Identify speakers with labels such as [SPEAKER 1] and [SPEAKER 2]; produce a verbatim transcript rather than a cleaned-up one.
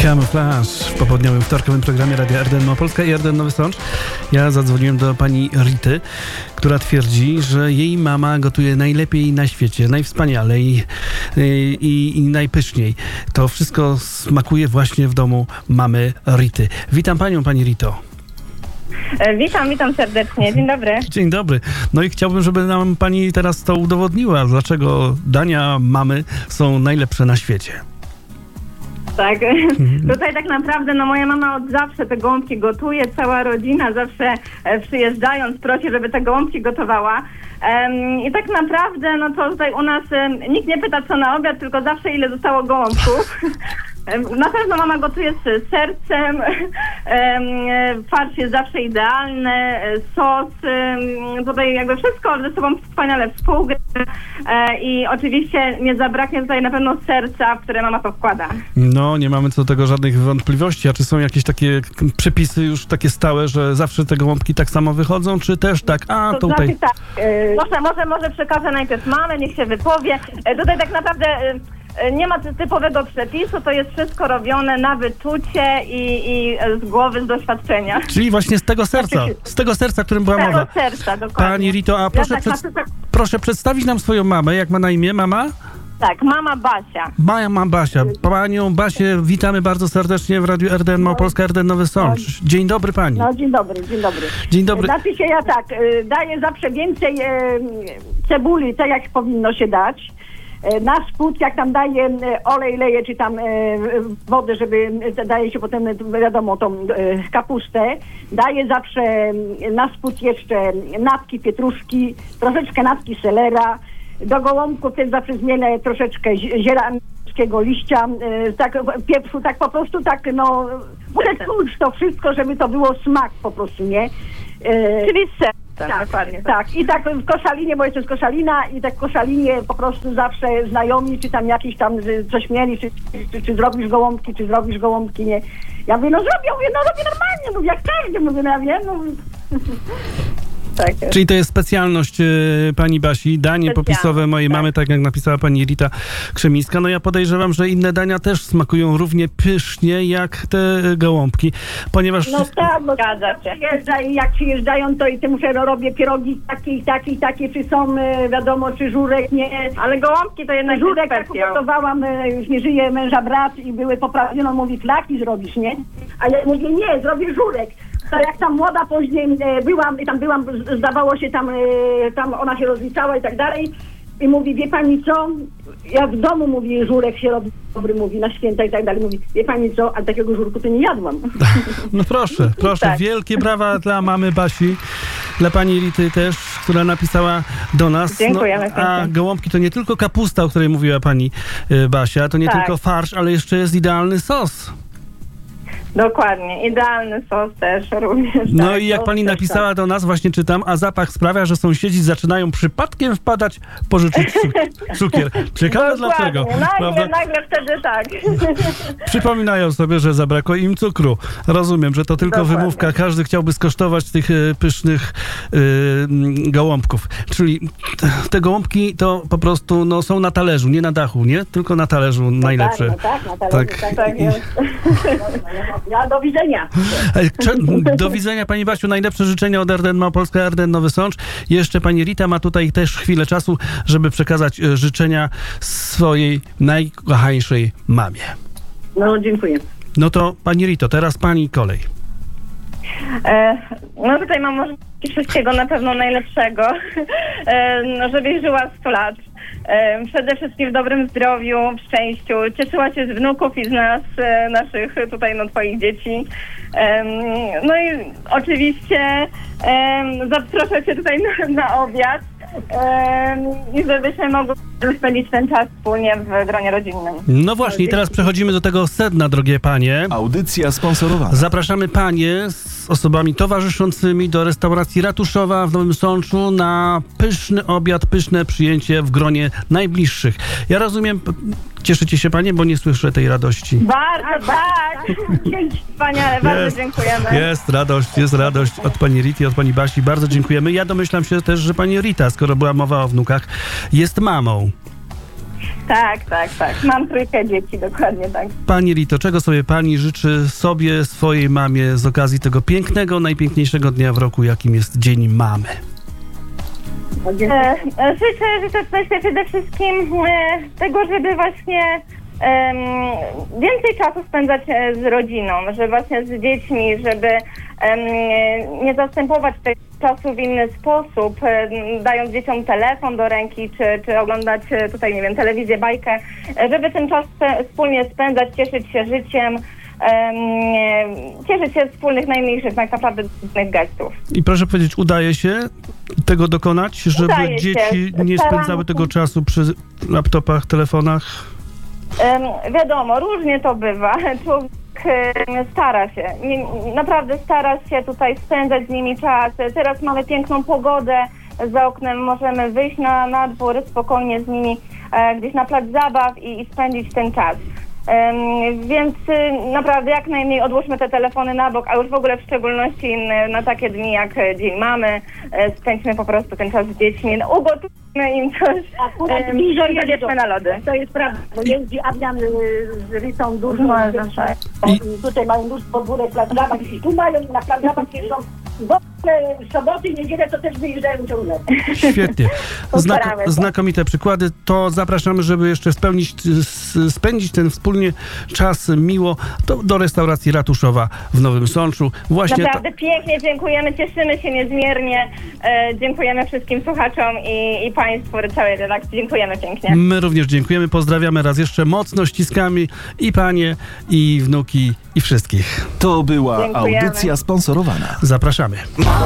[SPEAKER 1] Camouflage w popołudniowym, wtorkowym programie Radia R D N Małopolska i R D N Nowy Sącz. Ja zadzwoniłem do pani Rity, która twierdzi, że jej mama gotuje najlepiej na świecie, najwspanialej i, i, i najpyszniej. To wszystko smakuje właśnie w domu mamy Rity. Witam panią, pani Rito.
[SPEAKER 2] Witam, witam serdecznie. Dzień dobry.
[SPEAKER 1] Dzień dobry. No i chciałbym, żeby nam pani teraz to udowodniła, dlaczego dania mamy są najlepsze na świecie.
[SPEAKER 2] Tak, mhm. Tutaj tak naprawdę no moja mama od zawsze te gołąbki gotuje, cała rodzina zawsze e, przyjeżdżając prosi, żeby te gołąbki gotowała. Um, I tak naprawdę no to tutaj u nas um, nikt nie pyta co na obiad, tylko zawsze ile zostało gołąbków. Na pewno mama gotuje z sercem, farsz jest zawsze idealny, sos, tutaj jakby wszystko ze sobą wspaniale współgra i oczywiście nie zabraknie tutaj na pewno serca, w które mama to wkłada.
[SPEAKER 1] No, nie mamy co do tego żadnych wątpliwości, a czy są jakieś takie przepisy już takie stałe, że zawsze te gołąbki tak samo wychodzą, czy też tak, a
[SPEAKER 2] to
[SPEAKER 1] tutaj...
[SPEAKER 2] Znaczy, tak, może, może, może przekażę najpierw mamę, niech się wypowie. Tutaj tak naprawdę... Nie ma typowego przepisu, to jest wszystko robione na wyczucie i, i z głowy, z doświadczenia.
[SPEAKER 1] Czyli właśnie z tego serca, z tego serca, którym była mowa.
[SPEAKER 2] Z tego serca, dokładnie.
[SPEAKER 1] Pani Rito, a proszę,
[SPEAKER 2] ja tak
[SPEAKER 1] przed...
[SPEAKER 2] tak...
[SPEAKER 1] proszę przedstawić nam swoją mamę. Jak ma na imię mama?
[SPEAKER 2] Tak, mama Basia.
[SPEAKER 1] Mama Basia. Panią Basię witamy bardzo serdecznie w Radiu R D N Małopolska, R D N Nowy Sącz. Dzień dobry pani.
[SPEAKER 3] No dzień dobry, dzień dobry.
[SPEAKER 1] Dzień dobry.
[SPEAKER 3] Znaczy się ja tak, daję zawsze więcej cebuli, tak jak powinno się dać. Na spód, jak tam daje olej, leje, czy tam wodę, żeby daje się potem, wiadomo, tą kapustę. Daje zawsze na spód jeszcze natki pietruszki, troszeczkę natki selera. Do gołąbków też zawsze zmielę troszeczkę zielańskiego liścia, tak pieprzu, tak po prostu tak, no, muszę czuć to wszystko, żeby to było smak po prostu, nie?
[SPEAKER 2] Czyli ser.
[SPEAKER 3] Tak, dokładnie. Tak, i tak w Koszalinie, bo jestem z Koszalina i tak w Koszalinie po prostu zawsze znajomi, czy tam jakiś tam coś mieli, czy, czy, czy zrobisz gołąbki, czy zrobisz gołąbki, nie. Ja mówię, no zrobię, mówię, no robię normalnie, mówię, jak każdy, mówię, no ja wiem, no.
[SPEAKER 1] Tak. Czyli to jest specjalność y, pani Basi, danie
[SPEAKER 2] Specjalność,
[SPEAKER 1] popisowe mojej
[SPEAKER 2] tak. mamy,
[SPEAKER 1] tak jak napisała pani Rita Krzemińska. No ja podejrzewam, że inne dania też smakują równie pysznie jak te gołąbki, ponieważ...
[SPEAKER 3] No tak, bo przyjeżdża, i jak przyjeżdżają, to i ty muszę, no, robię pierogi takie i takie i takie, czy są, wiadomo, czy żurek, nie.
[SPEAKER 2] Ale gołąbki to jednak
[SPEAKER 3] żurek, jak ugotowałam, już nie żyje męża brat i były poprawione, on mówi, flaki zrobisz, nie? A ja mówię, nie, zrobię żurek. To jak tam młoda później e, byłam i tam byłam, zdawało się tam, e, tam ona się rozliczała i tak dalej i mówi, wie pani co, ja w domu, mówi, żurek się robi dobry, mówi, na święta i tak dalej, mówi, wie pani co, ale takiego żurku to nie jadłam.
[SPEAKER 1] No proszę, proszę, tak. Wielkie brawa dla mamy Basi, dla pani Rity też, która napisała do nas.
[SPEAKER 2] Dziękujemy.
[SPEAKER 1] No, a gołąbki to nie tylko kapusta, o której mówiła pani y, Basia, to nie
[SPEAKER 2] tak.
[SPEAKER 1] tylko farsz, ale jeszcze jest idealny sos.
[SPEAKER 2] Dokładnie, idealny sos też również.
[SPEAKER 1] No
[SPEAKER 2] tak,
[SPEAKER 1] i jak pani napisała do nas, właśnie czytam, a zapach sprawia, że sąsiedzi zaczynają przypadkiem wpadać pożyczyć cukier. Ciekawe dlaczego.
[SPEAKER 2] Nagle, nagle wtedy tak.
[SPEAKER 1] Przypominają sobie, że zabrakło im cukru. Rozumiem, że to tylko Dokładnie. wymówka. Każdy chciałby skosztować tych y, pysznych y, gołąbków. Czyli te gołąbki to po prostu no, są na talerzu, nie na dachu, nie? Tylko na talerzu no najlepsze.
[SPEAKER 3] Tak, no tak, na talerzu, tak, tak, tak jest. Ja do widzenia.
[SPEAKER 1] Do widzenia pani Basiu, najlepsze życzenia od R D N Małopolska, R D N Nowy Sącz. Jeszcze pani Rita ma tutaj też chwilę czasu, żeby przekazać życzenia swojej najkochańszej mamie.
[SPEAKER 3] No, dziękuję.
[SPEAKER 1] No to pani Rito, teraz pani kolej.
[SPEAKER 2] E, no tutaj mam może wszystkiego na pewno najlepszego, e, no żebyś żyła sto lat. E, przede wszystkim w dobrym zdrowiu, w szczęściu. Cieszyła się z wnuków i z nas, e, naszych tutaj, no twoich dzieci. E, no i oczywiście e, zaproszę cię tutaj na, na obiad. I żebyśmy mogli spędzić ten czas wspólnie w gronie rodzinnym.
[SPEAKER 1] No właśnie, i teraz przechodzimy do tego sedna, drogie panie.
[SPEAKER 4] Audycja sponsorowana.
[SPEAKER 1] Zapraszamy panie z osobami towarzyszącymi do restauracji Ratuszowa w Nowym Sączu na pyszny obiad, pyszne przyjęcie w gronie najbliższych. Ja rozumiem, cieszycie się panie, bo nie słyszę tej radości.
[SPEAKER 2] Bardzo, tak! Wspaniale, bardzo
[SPEAKER 1] jest,
[SPEAKER 2] dziękujemy.
[SPEAKER 1] Jest radość, jest radość od pani Rity, od pani Basi. Bardzo dziękujemy. Ja domyślam się też, że pani Rita, skoro była mowa o wnukach, jest mamą.
[SPEAKER 2] Tak, tak, tak. Mam trójkę dzieci, dokładnie tak.
[SPEAKER 1] Pani Rito, czego sobie pani życzy sobie, swojej mamie z okazji tego pięknego, najpiękniejszego dnia w roku, jakim jest Dzień Mamy?
[SPEAKER 2] E, e, życzę, życzę tutaj przede wszystkim e, tego, żeby właśnie em, więcej czasu spędzać e, z rodziną, że właśnie z dziećmi, żeby em, nie zastępować tego czasu w inny sposób, e, dając dzieciom telefon do ręki, czy, czy oglądać e, tutaj, nie wiem, telewizję, bajkę, e, żeby ten czas spe, wspólnie spędzać, cieszyć się życiem, em, cieszyć się z wspólnych, najmniejszych, tak naprawdę drobnych gestów.
[SPEAKER 1] I proszę powiedzieć, udaje się tego dokonać, żeby
[SPEAKER 2] Udaje się.
[SPEAKER 1] dzieci nie
[SPEAKER 2] Staramy
[SPEAKER 1] spędzały
[SPEAKER 2] się.
[SPEAKER 1] tego czasu przy laptopach, telefonach?
[SPEAKER 2] Em, wiadomo, różnie to bywa. Człowiek em, stara się, nie, naprawdę stara się tutaj spędzać z nimi czas. Teraz mamy piękną pogodę za oknem, możemy wyjść na, na dwór spokojnie z nimi e, gdzieś na plac zabaw i, i spędzić ten czas. Um, więc y, naprawdę jak najmniej odłóżmy te telefony na bok, a już w ogóle w szczególności y, na takie dni jak y, Dzień Mamy, y, spędźmy po prostu ten czas z dziećmi, no, ugotujmy im coś,
[SPEAKER 3] Akurat
[SPEAKER 2] y,
[SPEAKER 3] bliżej
[SPEAKER 2] i jedźmy na lody.
[SPEAKER 3] To jest prawda, bo jeździ Adrian y, z Rytą dużo.
[SPEAKER 2] No,
[SPEAKER 3] y,
[SPEAKER 2] zawsze.
[SPEAKER 3] I tutaj mają mnóstwo podwórek, plac zabaw, i tu mają na plac zabaw jeżdżą. W ogóle w soboty i niedzielę to też wyjeżdżają ciągle.
[SPEAKER 1] Świetnie. Znak,
[SPEAKER 2] Postaramy się.
[SPEAKER 1] znakomite przykłady. To zapraszamy, żeby jeszcze spełnić, s- spędzić ten wspólnie czas miło do, do restauracji Ratuszowa w Nowym Sączu. Właśnie
[SPEAKER 2] Naprawdę pięknie dziękujemy, cieszymy się niezmiernie, e, dziękujemy wszystkim słuchaczom i, i Państwu, całej redakcji, dziękujemy pięknie.
[SPEAKER 1] my również dziękujemy. Pozdrawiamy raz jeszcze mocno, ściskamy i panie, i wnuki, i wszystkich.
[SPEAKER 4] To była
[SPEAKER 2] Dziękujemy.
[SPEAKER 4] audycja sponsorowana.
[SPEAKER 1] Zapraszamy.